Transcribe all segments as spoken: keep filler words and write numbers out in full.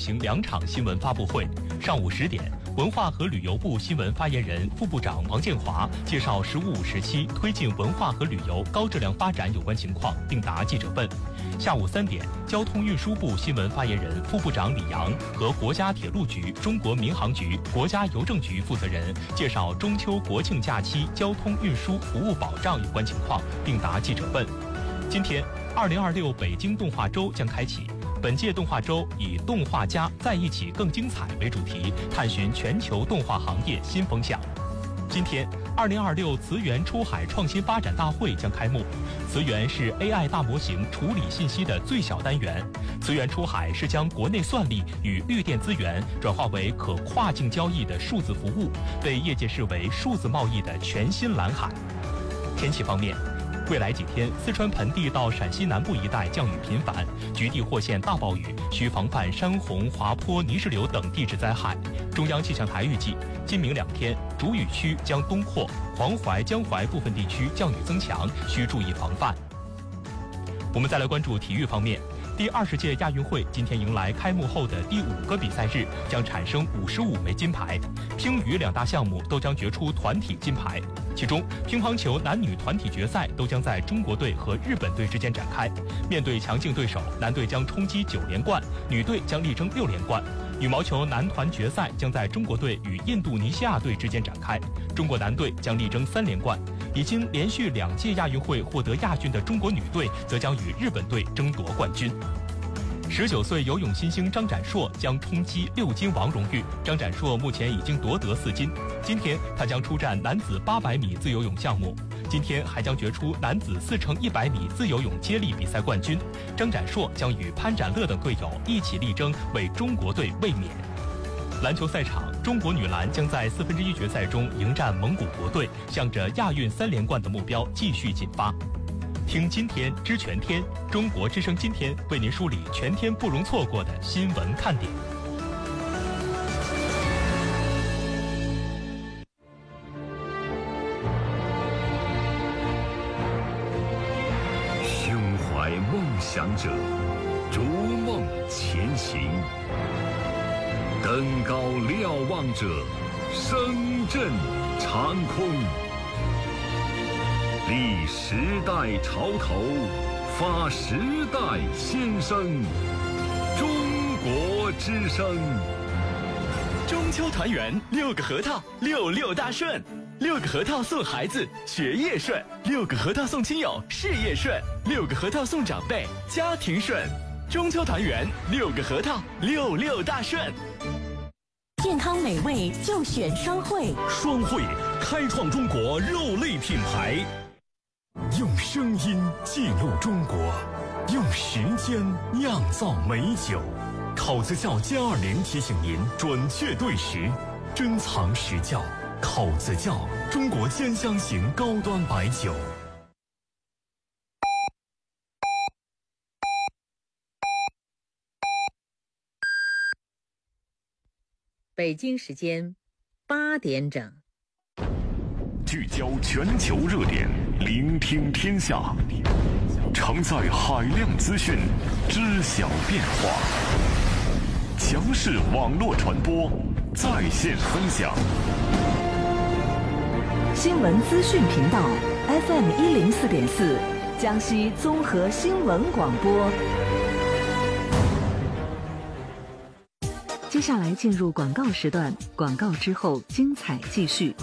行两场新闻发布会。上午十点，文化和旅游部新闻发言人、副部长王建华介绍“十五五”时期推进文化和旅游高质量发展有关情况，并答记者问。下午三点，交通运输部新闻发言人、副部长李阳和国家铁路局、中国民航局、国家邮政局负责人介绍中秋国庆假期交通运输服务保障有关情况，并答记者问。今天，二零二六北京动画周将开启。本届动画周以“动画家在一起更精彩”为主题，探寻全球动画行业新风向。今天，二零二六慈源出海创新发展大会将开幕。慈源是 A I 大模型处理信息的最小单元。慈源出海是将国内算力与绿电资源转化为可跨境交易的数字服务，被业界视为数字贸易的全新蓝海。天气方面，未来几天，四川盆地到陕西南部一带降雨频繁，局地或现大暴雨，需防范山洪、滑坡、泥石流等地质灾害。中央气象台预计，今明两天主雨区将东扩，黄淮、江淮部分地区降雨增强，需注意防范。我们再来关注体育方面。第二十届亚运会今天迎来开幕后的第五个比赛日，将产生五十五枚金牌。乒羽两大项目都将决出团体金牌，其中乒乓球男女团体决赛都将在中国队和日本队之间展开。面对强劲对手，男队将冲击九连冠，女队将力争六连冠。羽毛球男团决赛将在中国队与印度尼西亚队之间展开，中国男队将力争三连冠。已经连续两届亚运会获得亚军的中国女队则将与日本队争夺冠军。十九岁游泳新星张展硕将冲击六金王荣誉。张展硕目前已经夺得四金，今天他将出战男子八百米自由泳项目，今天还将决出男子四乘一百米自由泳接力比赛冠军。张展硕将与潘展乐等队友一起力争为中国队卫冕。篮球赛场，中国女篮将在四分之一决赛中迎战蒙古国队，向着亚运三连冠的目标继续进发。听今天知全天，中国之声今天为您梳理全天不容错过的新闻看点。 胸怀梦想者，逐梦前行。登高瞭望者，声震长空。立时代潮头，发时代先声。中国之声。 中秋团圆，六个核桃，六六大顺。六个核桃送孩子，学业顺；六个核桃送亲友，事业顺；六个核桃送长辈，家庭顺。中秋团圆，六个核桃，六六大顺。 健康美味就选双汇， 双汇开创中国肉类品牌，用声音记录中国，用时间酿造美酒。考子窖歼二零提醒您准确对时，珍藏实窖。考子窖，中国兼香型高端白酒。 北京时间八点整， 聚焦全球热点，聆听天下，承载海量资讯，知晓变化。强势网络传播，在线分享。 新闻资讯频道 F M 一零四点四，江西综合新闻广播。接下来进入广告时段，广告之后精彩继续。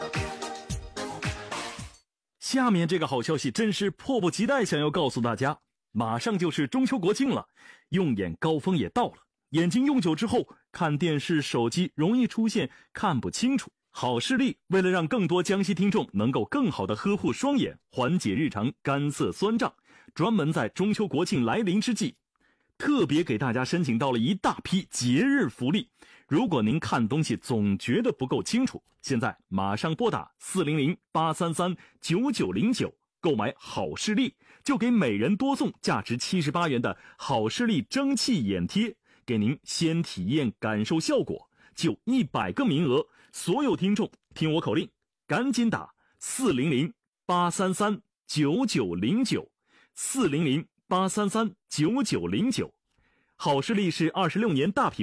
下面这个好消息真是迫不及待想要告诉大家，马上就是中秋国庆了，用眼高峰也到了。眼睛用久之后，看电视、手机容易出现看不清楚。好视力为了让更多江西听众能够更好地呵护双眼，缓解日常干涩酸胀，专门在中秋国庆来临之际，特别给大家申请到了一大批节日福利。如果您看东西总觉得不够清楚，现在马上拨打四零零八三三九九零九购买好视力，就给每人多送价值七十八元的好视力蒸汽眼贴，给您先体验感受效果，就一百个名额。所有听众听我口令，赶紧打四零零八三三九九零九，四零零八三三九九零九。好视力是二十六年大品